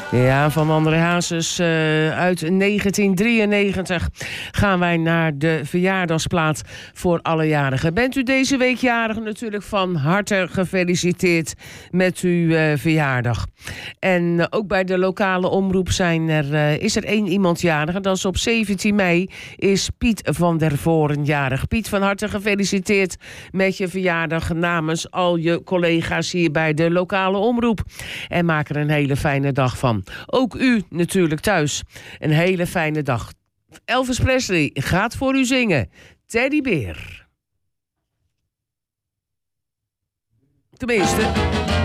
Ja, van André Hazes uit 1993 gaan wij naar de verjaardagsplaat voor alle jarigen. Bent u deze week jarig? Natuurlijk van harte gefeliciteerd met uw verjaardag. En ook bij de lokale omroep is er één iemand jarig. En dat is op 17 mei is Piet van der Voren jarig. Piet, van harte gefeliciteerd met je verjaardag namens al je collega's hier bij de lokale omroep. En maak er een hele fijne dag van. Ook u natuurlijk thuis. Een hele fijne dag. Elvis Presley gaat voor u zingen. Teddybeer. Tenminste...